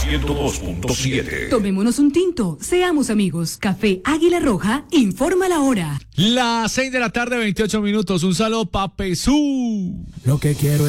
102.7. Tomémonos un tinto, seamos amigos. Café Águila Roja informa la hora. Las 6 de la tarde, 28 minutos. Un saludo pa' Pesú. Lo que quiero